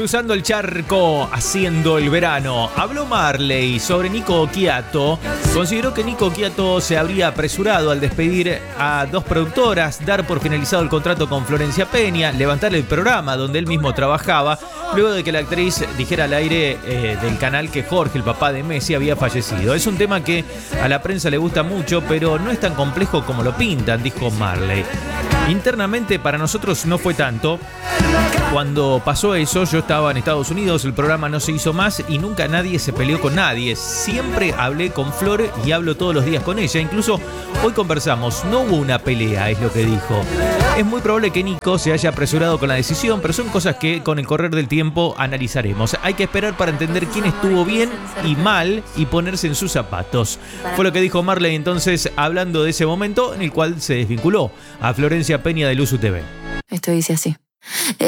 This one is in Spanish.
cruzando el charco, haciendo el verano. Habló Marley sobre Nico Occhiato. Consideró que Nico Occhiato se habría apresurado al despedir a dos productoras, dar por finalizado el contrato con Florencia Peña, levantar el programa donde él mismo trabajaba, luego de que la actriz dijera al aire del canal que Jorge, el papá de Messi, había fallecido. Es un tema que a la prensa le gusta mucho, pero no es tan complejo como lo pintan, dijo Marley. Internamente para nosotros no fue tanto. Cuando pasó eso, yo estaba en Estados Unidos, el programa no se hizo más y nunca nadie se peleó con nadie. Siempre hablé con Flor y hablo todos los días con ella. Incluso hoy conversamos, no hubo una pelea, es lo que dijo. Es muy probable que Nico se haya apresurado con la decisión, pero son cosas que con el correr del tiempo analizaremos. Hay que esperar para entender quién estuvo bien y mal y ponerse en sus zapatos. Fue lo que dijo Marley entonces, hablando de ese momento en el cual se desvinculó a Florencia Peña de Luzu TV. Esto dice así.